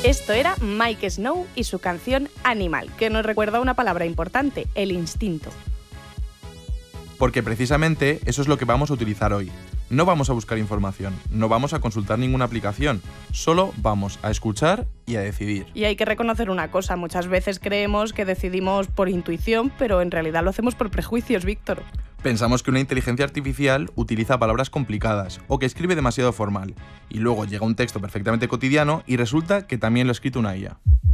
Esto era Mike Snow y su canción Animal, que nos recuerda una palabra importante, el instinto. Porque precisamente eso es lo que vamos a utilizar hoy. No vamos a buscar información, no vamos a consultar ninguna aplicación, solo vamos a escuchar y a decidir. Y hay que reconocer una cosa, muchas veces creemos que decidimos por intuición, pero en realidad lo hacemos por prejuicios, Víctor. Pensamos que una inteligencia artificial utiliza palabras complicadas o que escribe demasiado formal, y luego llega un texto perfectamente cotidiano y resulta que también lo ha escrito una IA.